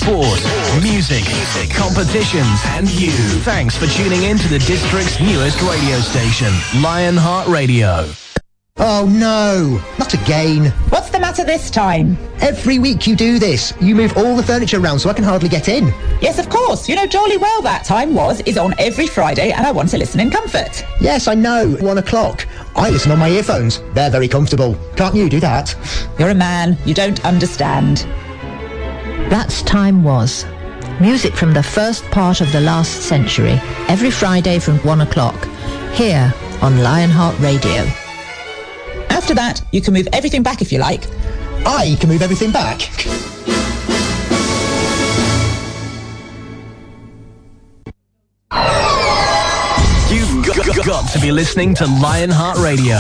sport, music, competitions, and you. Thanks for tuning in to the district's newest radio station, Lionheart Radio. Oh no, not again. What's the matter this time? Every week you do this. You move all the furniture around so I can hardly get in. Yes, of course. You know jolly well that time is on every Friday and I want to listen in comfort. Yes, I know. 1 o'clock. I listen on my earphones. They're very comfortable. Can't you do that? You're a man. You don't understand. That's Time Was. Music from the first part of the last century. Every Friday from 1 o'clock. Here on Lionheart Radio. After that, you can move everything back if you like. I can move everything back. You've got to be listening to Lionheart Radio.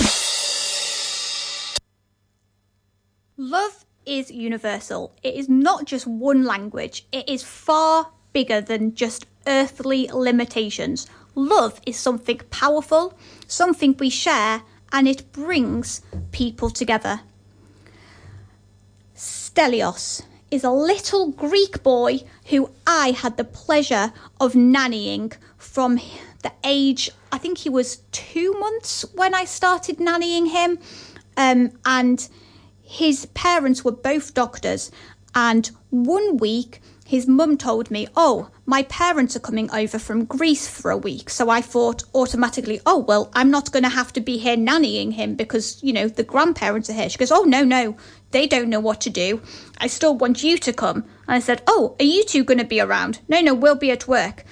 Love is universal. It is not just one language. It is far bigger than just earthly limitations. Love is something powerful, something we share, and it brings people together. Stelios is a little Greek boy who I had the pleasure of nannying from the age, I think he was 2 months when I started nannying him. And his parents were both doctors. And one week, his mum told me, oh, my parents are coming over from Greece for a week. So I thought automatically, oh, well, I'm not going to have to be here nannying him because, you know, the grandparents are here. She goes, oh, no, they don't know what to do. I still want you to come. And I said, oh, are you two going to be around? No, we'll be at work.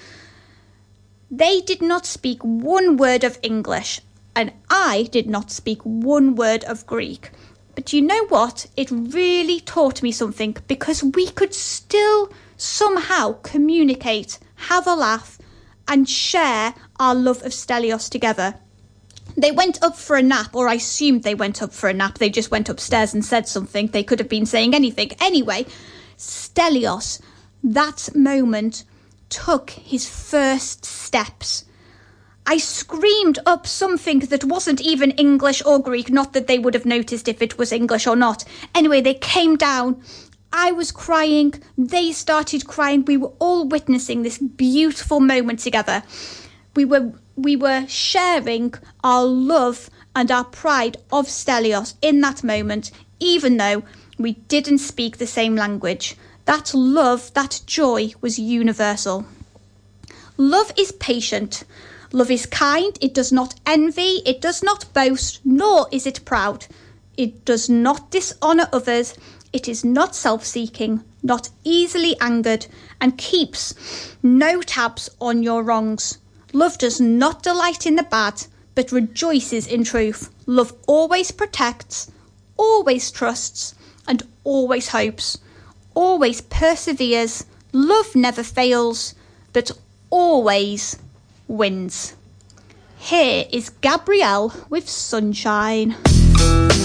They did not speak one word of English, and I did not speak one word of Greek. But you know what? It really taught me something because we could still somehow communicate, have a laugh, and share our love of Stelios together. They went up for a nap, or I assumed they went up for a nap. They just went upstairs and said something. They could have been saying anything. Anyway, Stelios, that moment, took his first steps. I screamed up something that wasn't even English or Greek, not that they would have noticed if it was English or not. Anyway, they came down. I was crying. They started crying. We were all witnessing this beautiful moment together. We were sharing our love and our pride of Stelios in that moment, even though we didn't speak the same language. That love, that joy was universal. Love is patient. Love is kind, it does not envy, it does not boast, nor is it proud. It does not dishonour others, it is not self-seeking, not easily angered, and keeps no tabs on your wrongs. Love does not delight in the bad, but rejoices in truth. Love always protects, always trusts, and always hopes, always perseveres. Love never fails, but always wins. Here is Gabrielle with Sunshine.